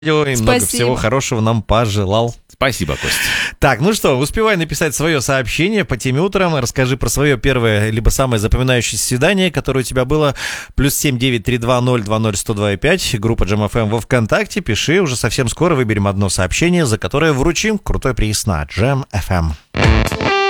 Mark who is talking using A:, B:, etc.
A: и много всего хорошего нам пожелал.
B: Спасибо, Костя.
A: Так, ну что, успевай написать свое сообщение по теме утром. Расскажи про свое первое, либо самое запоминающееся свидание, которое у тебя было. +7 932 020 102,5. Группа Jam FM во ВКонтакте. Пиши, уже совсем скоро выберем одно сообщение, за которое вручим крутой приз на Jam FM.